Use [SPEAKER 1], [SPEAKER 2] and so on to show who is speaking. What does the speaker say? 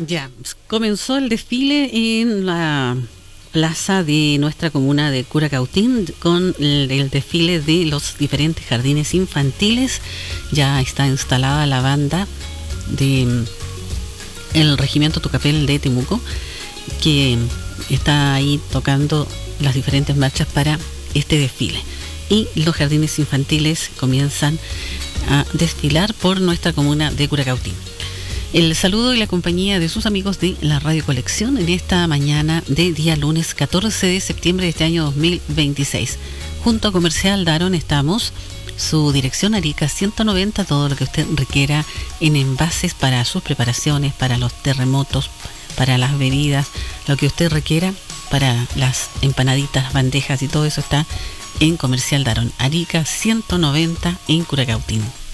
[SPEAKER 1] Ya, comenzó el desfile en la plaza de nuestra comuna de Curacautín con el desfile de los diferentes jardines infantiles. Ya está instalada la banda de el Regimiento Tucapel de Temuco, que está ahí tocando las diferentes marchas para este desfile. Y los jardines infantiles comienzan a desfilar por nuestra comuna de Curacautín. El saludo y la compañía de sus amigos de la Radio Colección en esta mañana de día lunes 14 de septiembre de este año 2026. Junto a Comercial Daron estamos, su dirección Arica 190, todo lo que usted requiera en envases para sus preparaciones, para los terremotos, para las bebidas, lo que usted requiera para las empanaditas, bandejas y todo eso está en Comercial Daron, Arica 190 en Curacautín.